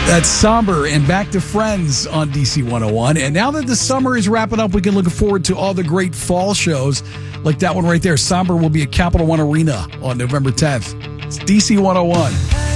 That's Somber and Back to Friends on DC 101. And now that the summer is wrapping up, we can look forward to all the great fall shows like that one right there. Somber will be at Capital One Arena on November 10th. It's DC 101.